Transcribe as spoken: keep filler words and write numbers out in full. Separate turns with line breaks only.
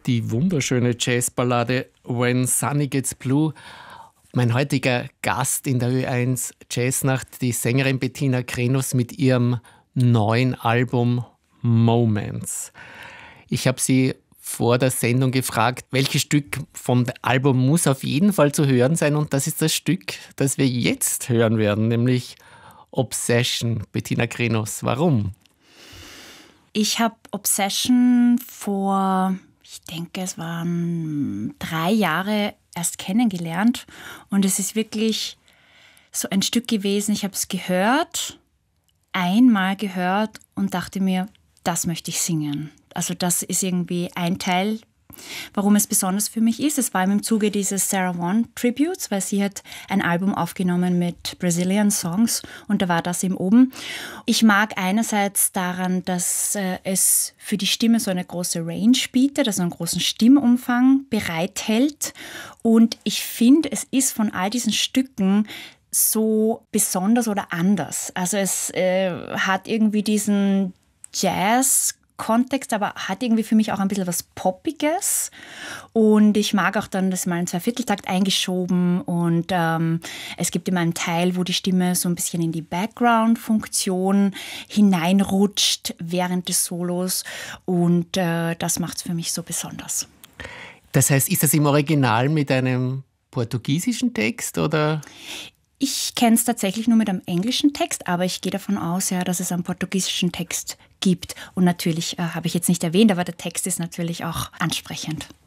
Die wunderschöne Jazzballade When Sunny Gets Blue. Mein heutiger Gast in der Ö eins Jazznacht, die Sängerin Bettina Krenos mit ihrem neuen Album Moments. Ich habe sie vor der Sendung gefragt, welches Stück vom Album muss auf jeden Fall zu hören sein, und das ist das Stück, das wir jetzt hören werden, nämlich Obsession. Bettina Krenos, warum?
Ich habe Obsession vor, ich denke, es waren drei Jahre erst kennengelernt, und es ist wirklich so ein Stück gewesen. Ich habe es gehört, einmal gehört und dachte mir, das möchte ich singen. Also das ist irgendwie ein Teil, warum es besonders für mich ist. Es war im Zuge dieses Sarah Vaughan Tributes, weil sie hat ein Album aufgenommen mit Brazilian Songs, und da war das eben oben. Ich mag einerseits daran, dass äh, es für die Stimme so eine große Range bietet, also einen großen Stimmumfang bereithält, und ich finde, es ist von all diesen Stücken so besonders oder anders. Also es äh, hat irgendwie diesen Jazz Kontext, aber hat irgendwie für mich auch ein bisschen was Poppiges, und ich mag auch dann das mal in Zweivierteltakt eingeschoben, und ähm, es gibt immer einen Teil, wo die Stimme so ein bisschen in die Background-Funktion hineinrutscht während des Solos, und äh, das macht es für mich so besonders.
Das heißt, ist das im Original mit einem portugiesischen Text oder?
Ich kenne es tatsächlich nur mit einem englischen Text, aber ich gehe davon aus, ja, dass es einen portugiesischen Text gibt. Und natürlich äh, habe ich jetzt nicht erwähnt, aber der Text ist natürlich auch ansprechend.